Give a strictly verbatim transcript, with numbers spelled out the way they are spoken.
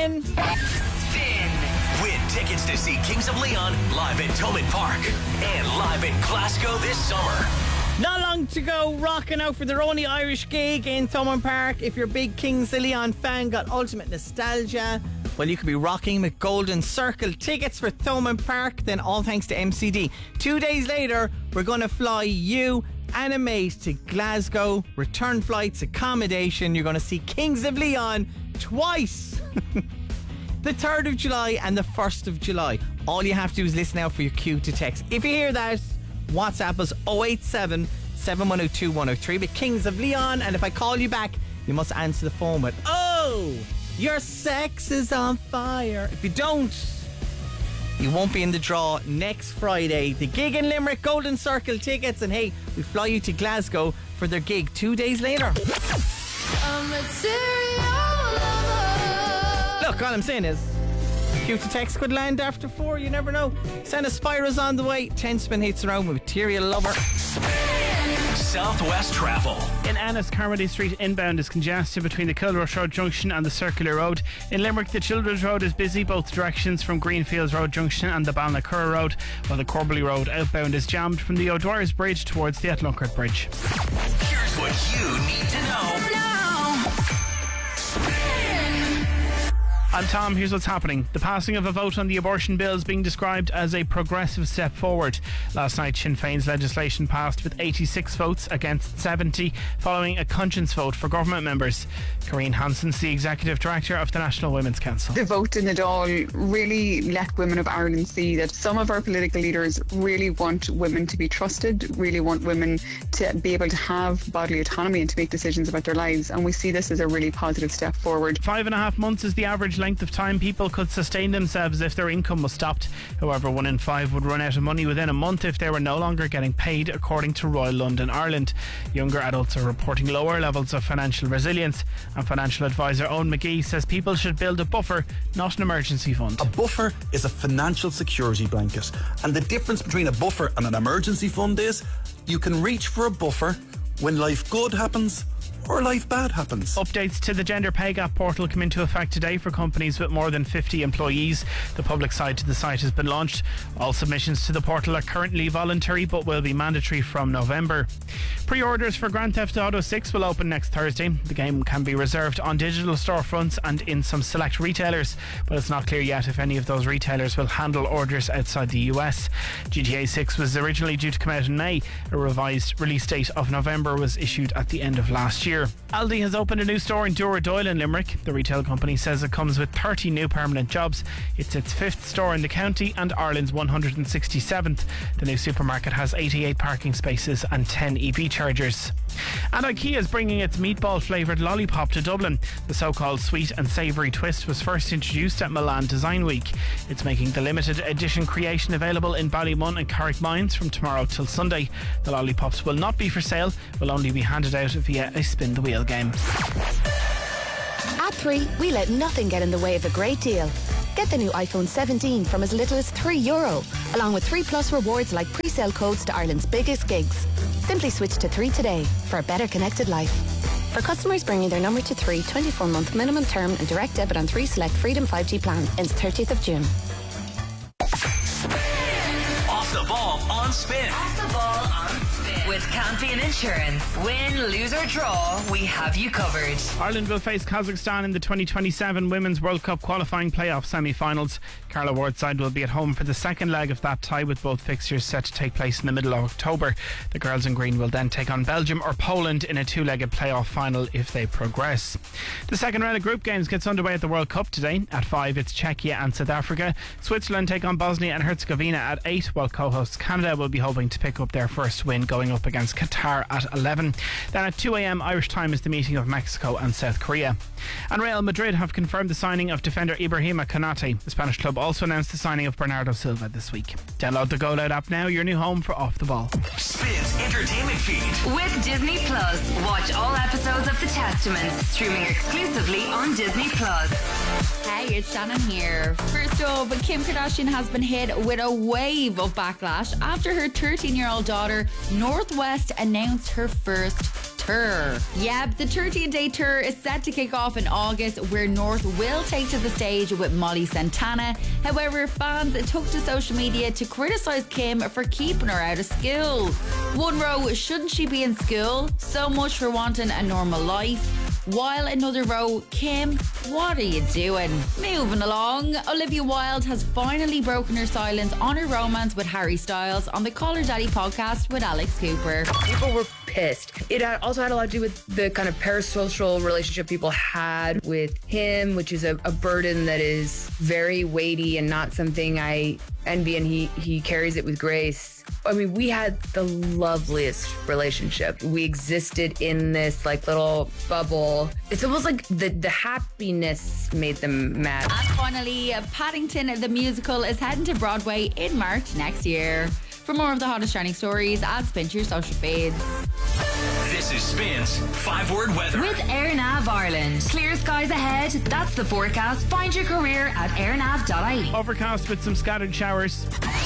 Spin. Spin. Win tickets to see Kings of Leon live at Thomond Park and live in Glasgow this summer. Not long to go, rocking out for their only Irish gig in Thomond Park. If you're a big Kings of Leon fan, got ultimate nostalgia, well, you could be rocking with Golden Circle tickets for Thomond Park, then all thanks to M C D. Two days later, we're going to fly you and a mate to Glasgow, return flights, accommodation. You're going to see Kings of Leon twice. The third of July and the first of July. All you have to do is listen out for your cue to text. If you hear that, WhatsApp us oh eight seven, seven one oh two, one oh three with Kings of Leon, and if I call you back, you must answer the phone with, "Oh, your sex is on fire." If you don't, you won't be in the draw next Friday. The gig in Limerick, Golden Circle tickets, and hey, we fly you to Glasgow for their gig two days later. Look, all I'm saying is, cue to text could land after four, you never know. Send a Spyro's on the way. ten spin hits around with Material Lover. Southwest Travel. In Ennis, Carmody Street inbound is congested between the Kilrush Road Junction and the Circular Road. In Limerick, the Children's Road is busy both directions from Greenfields Road Junction and the Balnacurra Road, while the Corbally Road outbound is jammed from the O'Dwyer's Bridge towards the Atlunkert Bridge. Here's what you need to know. And Tom, here's what's happening. The passing of a vote on the abortion bill is being described as a progressive step forward. Last night, Sinn Féin's legislation passed with eighty-six votes against seventy, following a conscience vote for government members. Corrine Hanson's the Executive Director of the National Women's Council. The vote in the Dáil really let women of Ireland see that some of our political leaders really want women to be trusted, really want women to be able to have bodily autonomy and to make decisions about their lives. And we see this as a really positive step forward. Five and a half months is the average length of time people could sustain themselves if their income was stopped. However, one in five would run out of money within a month if they were no longer getting paid, according to Royal London Ireland. Younger adults are reporting lower levels of financial resilience, and financial advisor Owen McGee says people should build a buffer, not an emergency fund. A buffer is a financial security blanket, and the difference between a buffer and an emergency fund is you can reach for a buffer when life good happens or life bad happens. Updates to the Gender Pay Gap portal come into effect today for companies with more than fifty employees. The public side to the site has been launched. All submissions to the portal are currently voluntary but will be mandatory from November. Pre-orders for Grand Theft Auto six will open next Thursday. The game can be reserved on digital storefronts and in some select retailers, but it's not clear yet if any of those retailers will handle orders outside the U S. G T A six was originally due to come out in May. A revised release date of November was issued at the end of last year. Aldi has opened a new store in Duradoyle in Limerick. The retail company says it comes with thirty new permanent jobs. It's its fifth store in the county and Ireland's one hundred sixty-seventh. The new supermarket has eighty-eight parking spaces and ten E V chargers. And IKEA is bringing its meatball flavoured lollipop to Dublin. The so-called sweet and savoury twist was first introduced at Milan Design Week. It's making the limited edition creation available in Ballymun and Carrickmines from tomorrow till Sunday. The lollipops will not be for sale, will only be handed out via a spin the wheel game. At three, we let nothing get in the way of a great deal. Get the new iPhone seventeen from as little as three euro, along with three plus rewards like pre-sale codes to Ireland's biggest gigs. Simply switch to three today for a better connected life. For customers bringing their number to three, twenty-four month minimum term and direct debit on three select Freedom five G plan ends thirtieth of June. Off the ball on Spin. Off the ball on Spin. With Campion Insurance. Win, lose or draw, we have you covered. Ireland will face Kazakhstan in the twenty twenty-seven Women's World Cup qualifying playoff semi-finals. Carla Ward's side will be at home for the second leg of that tie, with both fixtures set to take place in the middle of October. The girls in green will then take on Belgium or Poland in a two-legged playoff final if they progress. The second round of group games gets underway at the World Cup today. At five, it's Czechia and South Africa. Switzerland take on Bosnia and Herzegovina at eight, while co-hosts Canada will be hoping to pick up their first win, going up against Qatar at eleven. Then at two a.m. Irish time is the meeting of Mexico and South Korea. And Real Madrid have confirmed the signing of defender Ibrahima Konate. The Spanish club also announced the signing of Bernardo Silva this week. Download the Go Loud app now, your new home for Off the Ball. Spin's entertainment feed. With Disney Plus, watch all episodes of The Testaments, streaming exclusively on Disney Plus. Hey, it's Shannon here. First up, Kim Kardashian has been hit with a wave of backlash after her thirteen-year-old daughter, Northwest, announced her first tour. Yep, the thirteen day tour is set to kick off in August, where North will take to the stage with Molly Santana. However, fans took to social media to criticise Kim for keeping her out of school. One row, shouldn't she be in school? So much for wanting a normal life. While another row, Kim, what are you doing? Moving along, Olivia Wilde has finally broken her silence on her romance with Harry Styles on the Call Her Daddy podcast with Alex Cooper. People were pissed. It had also had a lot to do with the kind of parasocial relationship people had with him, which is a, a burden that is very weighty and not something I envy, and he, he carries it with grace. I mean, we had the loveliest relationship. We existed in this like little bubble. It's almost like the, the happiness made them mad. And finally, Paddington the musical is heading to Broadway in March next year. For more of the hottest trending stories, add Spin to your social feeds. This is Spin's five-word weather. With AirNav Ireland. Clear skies ahead. That's the forecast. Find your career at airnav dot I E. Overcast with some scattered showers.